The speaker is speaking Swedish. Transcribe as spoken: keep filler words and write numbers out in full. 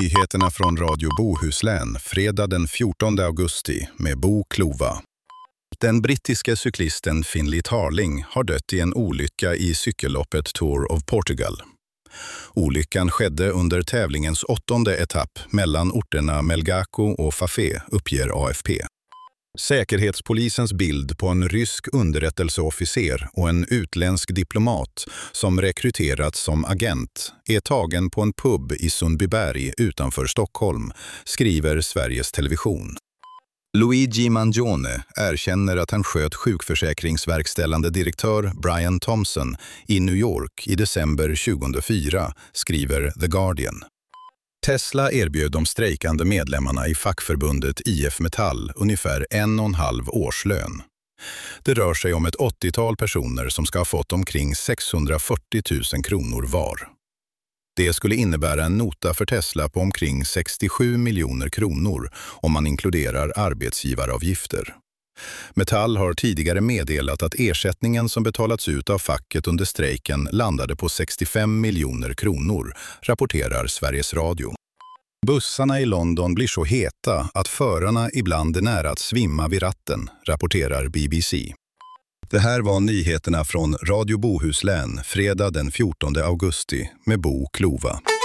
Nyheterna från Radio Bohuslän, fredag den fjortonde augusti med Bo Klova. Den brittiska cyklisten Finley Tarling har dött i en olycka i cykelloppet Tour of Portugal. Olyckan skedde under tävlingens åttonde etapp mellan orterna Melgaco och Fafé, uppger A F P. Säkerhetspolisens bild på en rysk underrättelseofficer och en utländsk diplomat som rekryterats som agent är tagen på en pub i Sundbyberg utanför Stockholm, skriver Sveriges Television. Luigi Mangione erkänner att han sköt sjukförsäkringsverkställande direktör Brian Thompson i New York i december tjugohundrafyra, skriver The Guardian. Tesla erbjöd de strejkande medlemmarna i fackförbundet I F Metall ungefär en och en halv årslön. Det rör sig om ett åttiotal personer som ska ha fått omkring sexhundrafyrtio tusen kronor var. Det skulle innebära en nota för Tesla på omkring sextiosju miljoner kronor om man inkluderar arbetsgivaravgifter. Metall har tidigare meddelat att ersättningen som betalats ut av facket under strejken landade på sextiofem miljoner kronor, rapporterar Sveriges Radio. Bussarna i London blir så heta att förarna ibland är nära att svimma vid ratten, rapporterar B B C. Det här var nyheterna från Radio Bohuslän, fredag den fjortonde augusti med Bo Klova.